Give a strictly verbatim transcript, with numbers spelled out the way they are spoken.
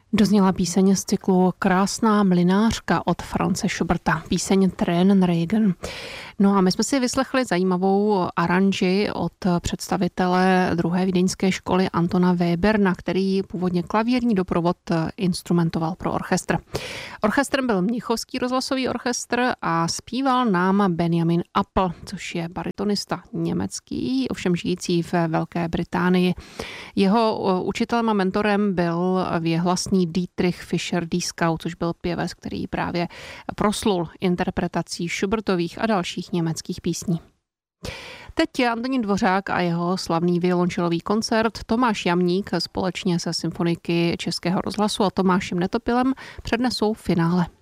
Dozněla píseň z cyklu Krásná mlynářka od Franze Schuberta, píseň Tränenregen. No a my jsme si vyslechli zajímavou aranži od představitele druhé vídeňské školy Antona Weberna, který původně klavírní doprovod instrumentoval pro orchestr. Orchestrem byl Mnichovský rozhlasový orchestr a zpíval nám Benjamin Appel, což je baritonista německý, ovšem žijící v Velké Británii. Jeho učitelem a mentorem byl věhlasný Dietrich Fischer-Dieskau, což byl pěvec, který právě proslul interpretací Schubertových a dalších německých písní. Teď je Antonín Dvořák a jeho slavný violončelový koncert. Tomáš Jamník společně se symfoniky Českého rozhlasu a Tomášem Netopilem přednesou finále.